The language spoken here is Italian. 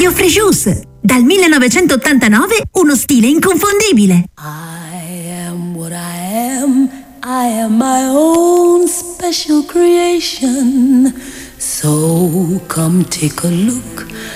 Radio Free Juice. Dal 1989 uno stile inconfondibile. I am what I am. I am my own special creation. So come take a look